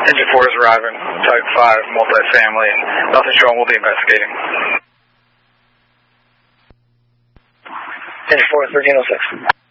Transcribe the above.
Engine 4 is arriving, Type 5, multifamily, nothing showing, we'll be investigating. Engine 4, 1306.